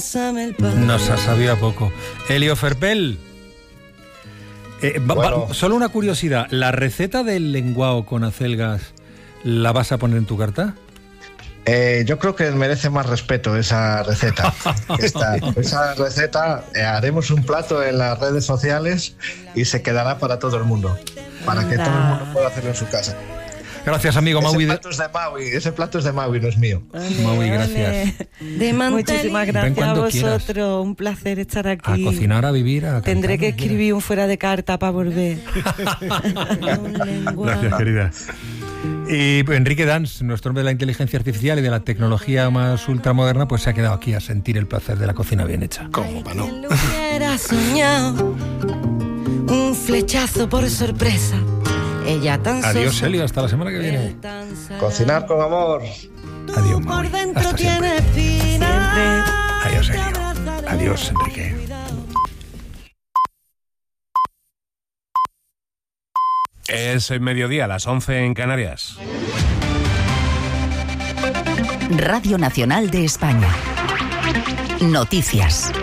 Nos ha sabido a poco. Elio Ferpel. Solo una curiosidad. ¿La receta del lenguao con acelgas la vas a poner en tu carta? Yo creo que merece más respeto esa receta. Esa receta, haremos un plato en las redes sociales y se quedará para todo el mundo, para que todo el mundo pueda hacerlo en su casa. Gracias, amigo Maui. Ese plato es de Maui, no es mío. Maui, gracias. Muchísimas gracias a vosotros. Quieras. Un placer estar aquí. A cocinar, a vivir, a cantar. Tendré que escribir un fuera de carta para volver. Gracias, querida. Y Enrique Dans, nuestro hombre de la inteligencia artificial y de la tecnología más ultramoderna, pues se ha quedado aquí a sentir el placer de la cocina bien hecha. ¿Cómo para no? Hubiera soñado un flechazo por sorpresa. Ella tan Adiós, Elio, hasta la semana que viene. Cocinar con amor. Adiós, Maui. Hasta siempre. Adiós, Elio. Adiós, Enrique. Es el mediodía, las 11 en Canarias. Radio Nacional de España. Noticias.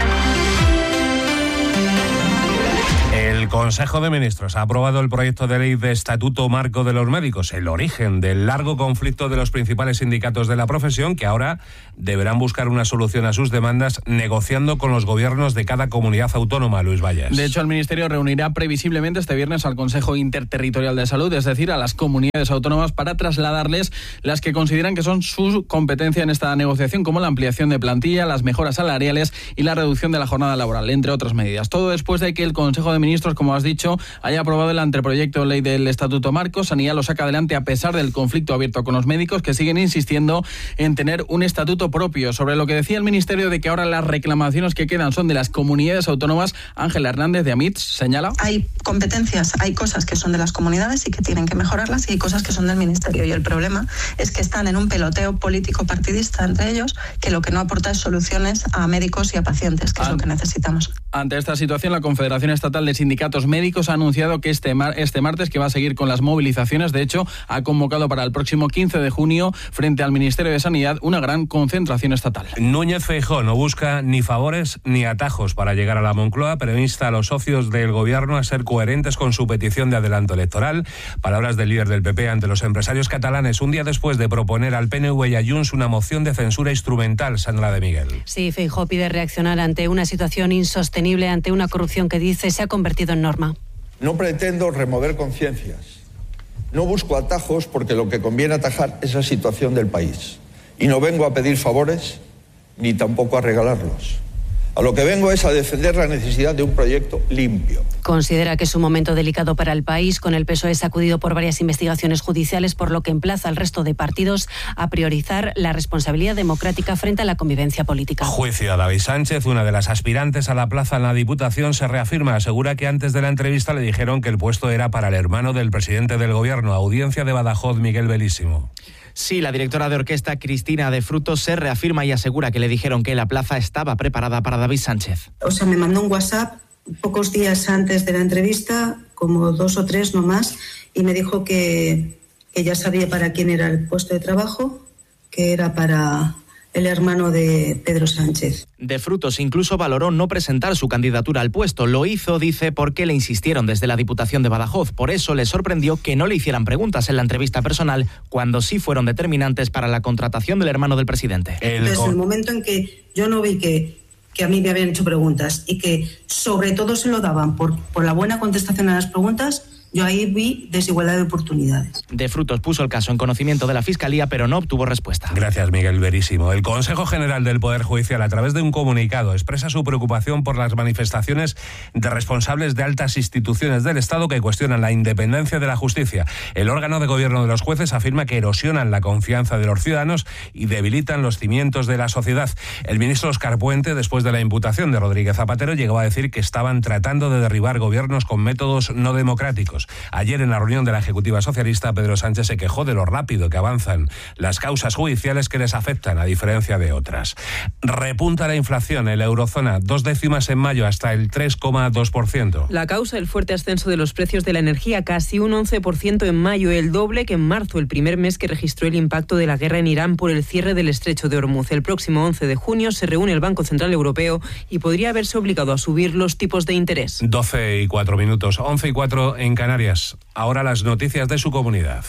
El Consejo de Ministros ha aprobado el proyecto de ley de Estatuto Marco de los Médicos, el origen del largo conflicto de los principales sindicatos de la profesión, que ahora deberán buscar una solución a sus demandas negociando con los gobiernos de cada comunidad autónoma, Luis Valles. De hecho, el Ministerio reunirá previsiblemente este viernes al Consejo Interterritorial de Salud, es decir, a las comunidades autónomas, para trasladarles las que consideran que son su competencia en esta negociación, como la ampliación de plantilla, las mejoras salariales y la reducción de la jornada laboral, entre otras medidas. Todo después de que el Consejo de Ministros, como has dicho, haya aprobado el anteproyecto de ley del Estatuto Marco. Sanidad lo saca adelante a pesar del conflicto abierto con los médicos, que siguen insistiendo en tener un estatuto propio. Sobre lo que decía el Ministerio de que ahora las reclamaciones que quedan son de las comunidades autónomas, Ángela Hernández de AMITS señala: hay competencias, hay cosas que son de las comunidades y que tienen que mejorarlas, y hay cosas que son del Ministerio, y el problema es que están en un peloteo político partidista entre ellos, que lo que no aporta es soluciones a médicos y a pacientes, que es lo que necesitamos. Ante esta situación, la Confederación Estatal de Sindicatos Médicos ha anunciado que este martes que va a seguir con las movilizaciones. De hecho, ha convocado para el próximo 15 de junio, frente al Ministerio de Sanidad, una gran concentración estatal. Núñez Feijóo no busca ni favores ni atajos para llegar a la Moncloa, pero insta a los socios del gobierno a ser coherentes con su petición de adelanto electoral. Palabras del líder del PP ante los empresarios catalanes, un día después de proponer al PNV y a Junts una moción de censura instrumental. Sandra de Miguel. Sí, Feijóo pide reaccionar ante una situación insostenible, ante una corrupción que dice se ha convertido en norma. No pretendo remover conciencias. No busco atajos, porque lo que conviene atajar es la situación del país. Y no vengo a pedir favores ni tampoco a regalarlos. A lo que vengo es a defender la necesidad de un proyecto limpio. Considera que es un momento delicado para el país, con el PSOE sacudido por varias investigaciones judiciales, por lo que emplaza al resto de partidos a priorizar la responsabilidad democrática frente a la convivencia política. Juicio a David Sánchez, una de las aspirantes a la plaza en la Diputación, se reafirma. Asegura que antes de la entrevista le dijeron que el puesto era para el hermano del presidente del gobierno. Audiencia de Badajoz, Miguel Belísimo. Sí, la directora de orquesta Cristina de Frutos se reafirma y asegura que le dijeron que la plaza estaba preparada para David Sánchez. O sea, me mandó un WhatsApp pocos días antes de la entrevista, como 2 o 3 no más, y me dijo que ya sabía para quién era el puesto de trabajo, que era para el hermano de Pedro Sánchez. De Frutos incluso valoró no presentar su candidatura al puesto. Lo hizo, dice, porque le insistieron desde la Diputación de Badajoz. Por eso le sorprendió que no le hicieran preguntas en la entrevista personal, cuando sí fueron determinantes para la contratación del hermano del presidente. Desde el momento en que yo no vi que a mí me habían hecho preguntas, y que sobre todo se lo daban por la buena contestación a las preguntas, yo ahí vi desigualdad de oportunidades. De Frutos puso el caso en conocimiento de la Fiscalía, pero no obtuvo respuesta. Gracias, Miguel Verísimo. El Consejo General del Poder Judicial, a través de un comunicado, expresa su preocupación por las manifestaciones de responsables de altas instituciones del Estado que cuestionan la independencia de la justicia. El órgano de gobierno de los jueces afirma que erosionan la confianza de los ciudadanos y debilitan los cimientos de la sociedad. El ministro Óscar Puente, después de la imputación de Rodríguez Zapatero, llegó a decir que estaban tratando de derribar gobiernos con métodos no democráticos. años. Ayer, en la reunión de la Ejecutiva Socialista, Pedro Sánchez se quejó de lo rápido que avanzan las causas judiciales que les afectan, a diferencia de otras. Repunta la inflación en la eurozona, 2 décimas en mayo, hasta el 3,2%. La causa, el fuerte ascenso de los precios de la energía, casi un 11% en mayo, el doble que en marzo, el primer mes que registró el impacto de la guerra en Irán por el cierre del estrecho de Hormuz. El próximo 11 de junio se reúne el Banco Central Europeo y podría verse obligado a subir los tipos de interés. 12 y 4 minutos, 11 y 4 en Canarias. Ahora las noticias de su comunidad.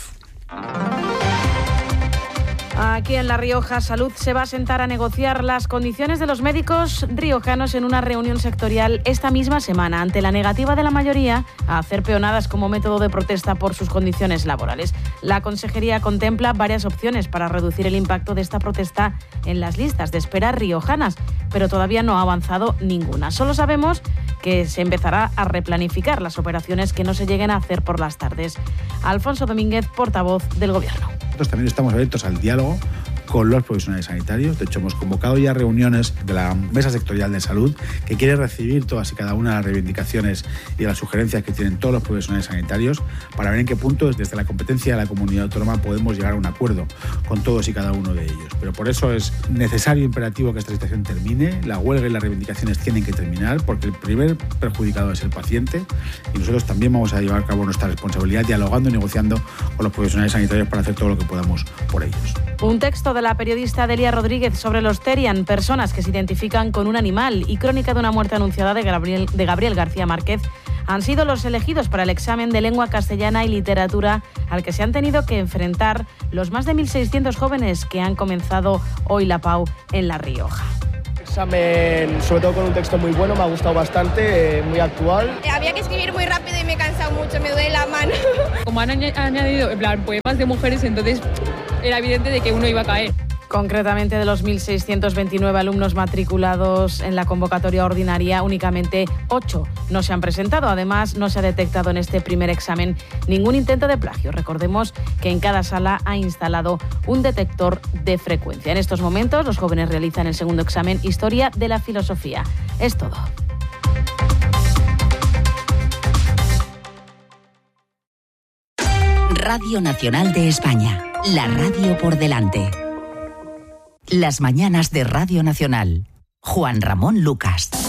Aquí en La Rioja, Salud se va a sentar a negociar las condiciones de los médicos riojanos en una reunión sectorial esta misma semana, ante la negativa de la mayoría a hacer peonadas como método de protesta por sus condiciones laborales. La Consejería contempla varias opciones para reducir el impacto de esta protesta en las listas de espera riojanas, pero todavía no ha avanzado ninguna. Solo sabemos que se empezará a replanificar las operaciones que no se lleguen a hacer por las tardes. Alfonso Domínguez, portavoz del Gobierno. Nosotros también estamos abiertos al diálogo con los profesionales sanitarios. De hecho, hemos convocado ya reuniones de la Mesa Sectorial de Salud, que quiere recibir todas y cada una de las reivindicaciones y de las sugerencias que tienen todos los profesionales sanitarios para ver en qué punto, desde la competencia de la comunidad autónoma, podemos llegar a un acuerdo con todos y cada uno de ellos. Pero por eso es necesario e imperativo que esta situación termine. La huelga y las reivindicaciones tienen que terminar, porque el primer perjudicado es el paciente, y nosotros también vamos a llevar a cabo nuestra responsabilidad dialogando y negociando con los profesionales sanitarios para hacer todo lo que podamos por ellos. Un texto de la periodista Delia Rodríguez sobre los Terian, personas que se identifican con un animal, y crónica de una muerte anunciada de Gabriel García Márquez, han sido los elegidos para el examen de lengua castellana y literatura al que se han tenido que enfrentar los más de 1.600 jóvenes que han comenzado hoy la PAU en La Rioja. Examen, sobre todo con un texto muy bueno, me ha gustado bastante, muy actual. Había que escribir muy rápido y me he cansado mucho, me duele la mano. Como han añadido en plan poemas de mujeres, entonces era evidente de que uno iba a caer. Concretamente, de los 1.629 alumnos matriculados en la convocatoria ordinaria, únicamente 8 no se han presentado. Además, no se ha detectado en este primer examen ningún intento de plagio. Recordemos que en cada sala ha instalado un detector de frecuencia. En estos momentos, los jóvenes realizan el segundo examen, Historia de la Filosofía. Es todo. Radio Nacional de España. La radio por delante. Las mañanas de Radio Nacional. Juan Ramón Lucas.